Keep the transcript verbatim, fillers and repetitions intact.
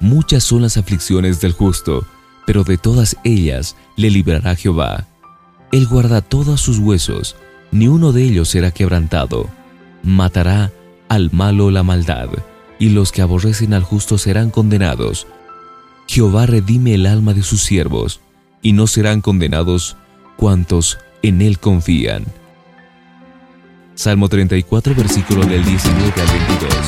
Muchas son las aflicciones del justo, pero de todas ellas le librará Jehová. Él guarda todos sus huesos, ni uno de ellos será quebrantado. Matará al malo la maldad, y los que aborrecen al justo serán condenados. Jehová redime el alma de sus siervos, y no serán condenados cuantos en él confían. Salmo treinta y cuatro, versículo del diecinueve al veintidós.